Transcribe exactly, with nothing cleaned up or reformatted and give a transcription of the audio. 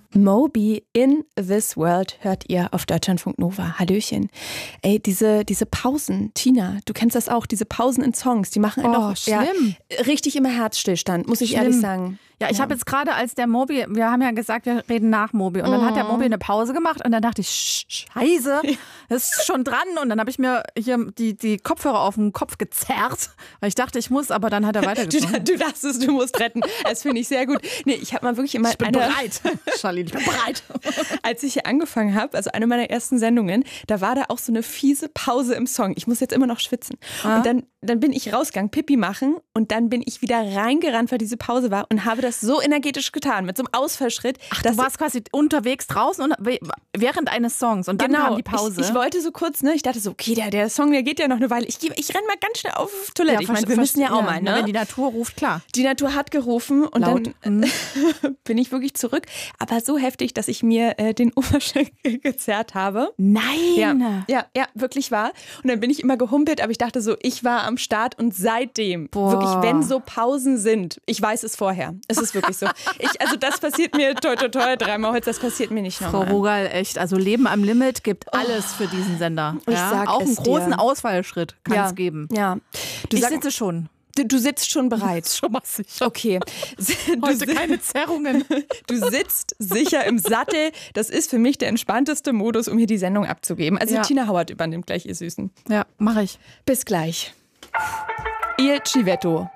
Moby in This World hört ihr auf Deutschlandfunk Nova. Hallöchen. Ey, diese, diese Pausen, Tina, du kennst das auch, diese Pausen in Songs, die machen einen Oh, doch schlimm. Ja, richtig immer Herzstillstand, muss ich Schlimm. ehrlich sagen. Ja, ich Ja. habe jetzt gerade als der Moby, wir haben ja gesagt, wir reden nach Moby. Und dann hat der Moby eine Pause gemacht und dann dachte ich, Sch- scheiße, das ist schon dran. Und dann habe ich mir hier die, die Kopfhörer auf den Kopf gezerrt, weil ich dachte, ich muss, aber dann hat er Du, weitergesungen. du dachtest, du musst retten. Das finde ich sehr gut. Nee, ich habe mal wirklich immer Ich bin eine, bereit. Charlene, ich bin bereit. als ich hier angefangen habe, also eine meiner ersten Sendungen, da war da auch so eine fiese Pause im Song. Ich muss jetzt immer noch schwitzen. Ah. Und dann, dann bin ich rausgegangen, Pipi machen und dann bin ich wieder reingerannt, weil diese Pause war und habe das so energetisch getan, mit so einem Ausfallschritt. Ach, dass du warst quasi unterwegs draußen und während eines Songs und dann genau, kam die Pause. Ich, ich wollte so kurz, ne, ich dachte so, okay, der, der Song, der geht ja noch eine Weile. Ich, geh- ich renn mal ganz schnell auf Toilette. ich meine, wir müssen ja auch mal, ne? Wenn die Natur ruft, klar. Die Natur hat gerufen und Laut. dann bin ich wirklich zurück. Aber so heftig, dass ich mir äh, den Oberschenkel gezerrt habe. Nein. Ja, ja, ja, wirklich wahr. Und dann bin ich immer gehumpelt, aber ich dachte so, ich war am Start und seitdem, Boah. wirklich, wenn so Pausen sind, ich weiß es vorher. Es ist wirklich so. Ich, also das passiert mir, toi, toi, toi, dreimal Holz, das passiert mir nicht Frau nochmal. Rugal, echt, also Leben am Limit gibt alles für diesen Sender. Ich ja? sag Auch einen es großen dir. Ausfallschritt kann Ja, es geben. ja. Du, Ich sag, sitze schon. du, du sitzt schon bereit. Schon mal sicher. Okay. Du, Heute si- keine Zerrungen. du sitzt sicher im Sattel. Das ist für mich der entspannteste Modus, um hier die Sendung abzugeben. Also Ja. Tina Howard übernimmt gleich, ihr Süßen. Ja, mache ich. Bis gleich. Il Civetto.